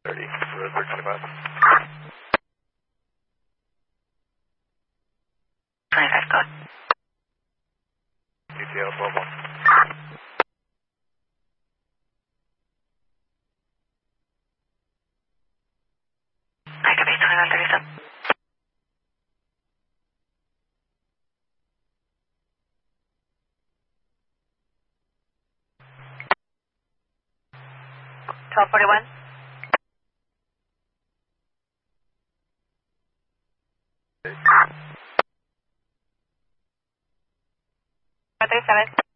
30, road 325. 25 code. UTL 12-1. I could be 2137. $1241. Okay. 137.